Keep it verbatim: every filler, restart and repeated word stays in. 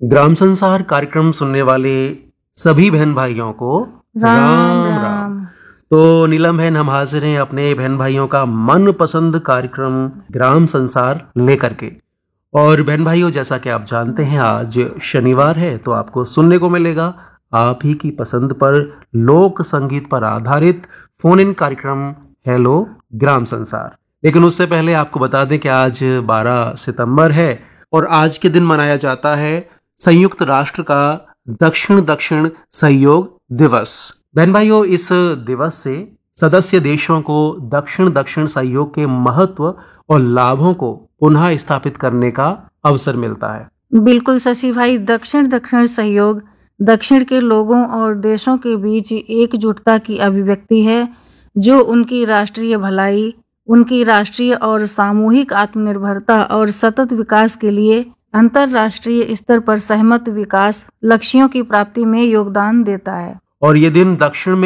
ग्राम संसार कार्यक्रम सुनने वाले सभी बहन भाइयों को राम राम राम। राम। तो नीलम बहन, हम हाजिर हैं अपने बहन भाइयों का मनपसंद कार्यक्रम ग्राम संसार लेकर के। और बहन भाइयों, जैसा कि आप जानते हैं, आज शनिवार है तो आपको सुनने को मिलेगा आप ही की पसंद पर लोक संगीत पर आधारित फोन इन कार्यक्रम हेलो ग्राम संसार। लेकिन उससे पहले आपको बता दें कि आज बारह सितंबर है और आज के दिन मनाया जाता है संयुक्त राष्ट्र का दक्षिण दक्षिण सहयोग दिवस। बहन भाइयों, इस दिवस से सदस्य देशों को दक्षिण दक्षिण सहयोग के महत्व और लाभों को पुनः स्थापित करने का अवसर मिलता है। बिल्कुल शशि भाई, दक्षिण दक्षिण सहयोग दक्षिण के लोगों और देशों के बीच एकजुटता की अभिव्यक्ति है, जो उनकी राष्ट्रीय भलाई, उनकी राष्ट्रीय और सामूहिक आत्मनिर्भरता और सतत विकास के लिए अंतर्राष्ट्रीय स्तर पर सहमत विकास लक्ष्यों की प्राप्ति में योगदान देता है। और ये दिन दक्षिण में